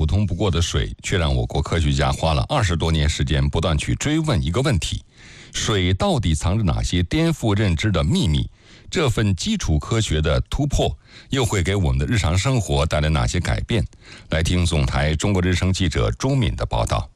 普通不过的水，却让我国科学家花了20多年时间，不断去追问一个问题：水到底藏着哪些颠覆认知的秘密？这份基础科学的突破，又会给我们的日常生活带来哪些改变？来听总台中国之声记者周敏的报道。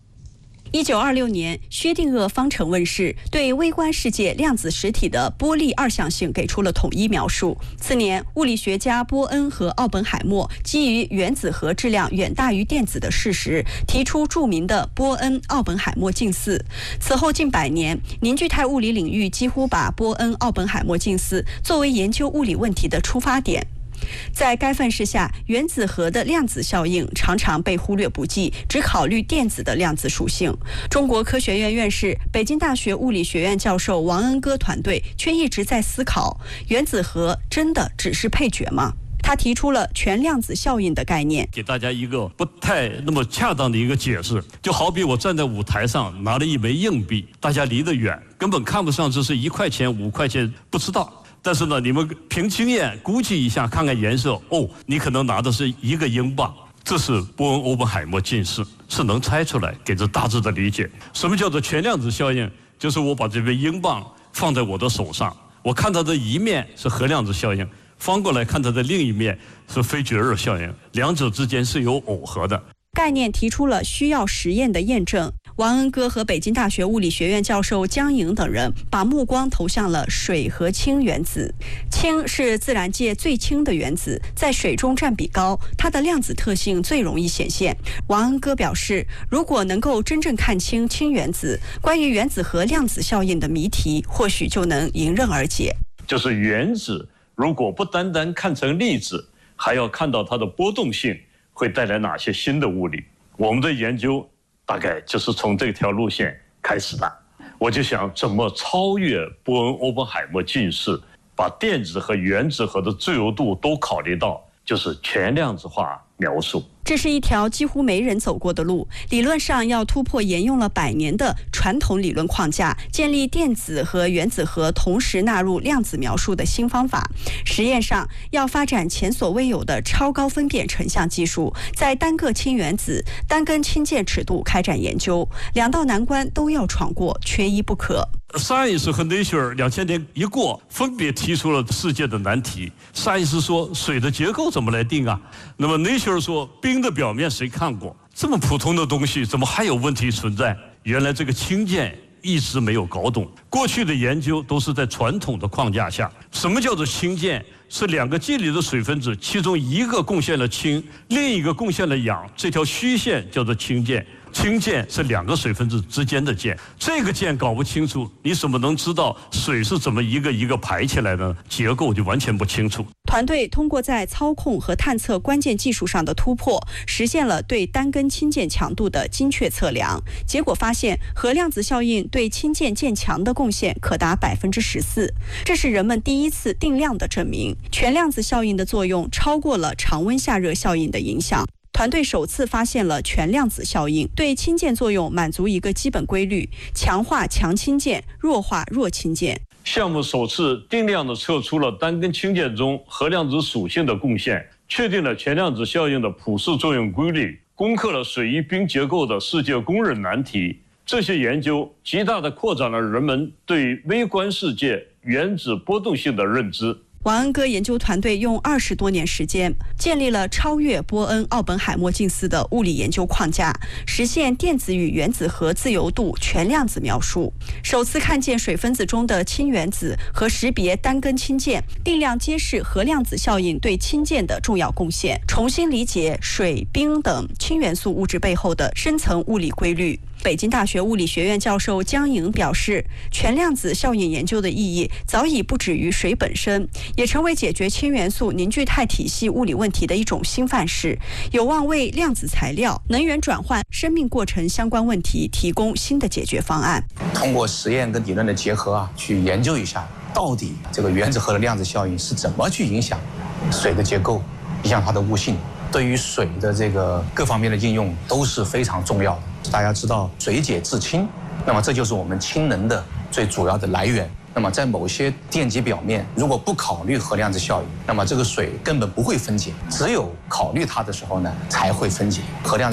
1926年，薛定谔方程问世，对微观世界量子实体的波粒二象性给出了统一描述。次年，物理学家波恩和奥本海默基于原子核质量远大于电子的事实，提出著名的波恩奥本海默近似。此后近100年，凝聚态物理领域几乎把波恩奥本海默近似作为研究物理问题的出发点。在该范式下，原子核的量子效应常常被忽略不计，只考虑电子的量子属性。中国科学院院士、北京大学物理学院教授王恩歌团队却一直在思考：原子核真的只是配角吗？他提出了全量子效应的概念， 给大家一个不太那么恰当的一个解释，就好比我站在舞台上拿了一枚硬币，大家离得远，根本看不上这是1块钱、5块钱，不知道。但是呢，你们凭经验估计一下，看看颜色，哦，你可能拿的是1个英镑。这是波恩欧本海默近似，是能猜出来，给这大致的理解。什么叫做全量子效应？就是我把这枚英镑放在我的手上，我看它的一面是核量子效应，翻过来看它的另一面是非绝对效应，两者之间是有耦合的。 概念提出了需要实验的验证。王恩歌和北京大学物理学院教授江颖等人把目光投向了水和氢原子。氢是自然界最轻的原子，在水中占比高，它的量子特性最容易显现。王恩歌表示，如果能够真正看清氢原子，关于原子核量子效应的谜题或许就能迎刃而解。 就是原子如果不单单看成粒子，还要看到它的波动性，会带来哪些新的物理？我们的研究大概就是从这条路线开始的。我就想怎么超越波恩欧本海默近似，把电子和原子核的自由度都考虑到，就是全量子化描述。 这是一条几乎没人走过的路，理论上要突破沿用了100年的传统理论框架，建立电子和原子核同时纳入量子描述的新方法。实验上要发展前所未有的超高分辨成像技术，在单个氢原子、单根氢键尺度开展研究，2道难关都要闯过，缺一不可。 Science 和 Nature 2000年一过，分别提出了世界的难题。Science 说水的结构怎么来定啊？那么 Nature 说冰的表面谁看过？这么普通的东西，怎么还有问题存在？原来这个氢键一直没有搞懂。过去的研究都是在传统的框架下。什么叫做氢键？是2个键里的水分子，其中一个贡献了氢，另一个贡献了氧，这条虚线叫做氢键。氢键是2个水分子之间的键，这个键搞不清楚，你怎么能知道水是怎么一个一个排起来的？结构就完全不清楚。 团队通过在操控和探测关键技术上的突破，实现了对单根氢键强度的精确测量。结果发现，核量子效应对氢键键强的贡献可达14%，这是人们第一次定量的证明。全量子效应的作用超过了常温下热效应的影响。团队首次发现了全量子效应对氢键作用满足一个基本规律：强化强氢键，弱化弱氢键。 项目首次定量地测出了单根氢键中核量子属性的贡献，确定了全量子效应的普适作用规律，攻克了水与冰结构的世界公认难题。这些研究极大地扩展了人们对微观世界原子波动性的认知。 王恩歌研究团队用20多年时间，建立了超越波恩奥本海默近似的物理研究框架，实现电子与原子核自由度全量子描述。首次看见水分子中的氢原子和识别单根氢键，定量揭示核量子效应对氢键的重要贡献，重新理解水、冰等氢元素物质背后的深层物理规律。北京大学物理学院教授江颖表示，全量子效应研究的意义早已不止于水本身，也成为解决氢元素凝聚态体系物理问题的一种新范式，有望为量子材料、能源转换、生命过程相关问题提供新的解决方案。 通过实验跟理论的结合去研究一下，到底这个原子核的量子效应是怎么去影响水的结构，影响它的物性。对于水的这个各方面的应用都是非常重要的。大家知道水解制氢，那么这就是我们氢能的最主要的来源。那么在某些电极表面，如果不考虑核量子效应，那么这个水根本不会分解，只有考虑它的时候呢，才会分解。核量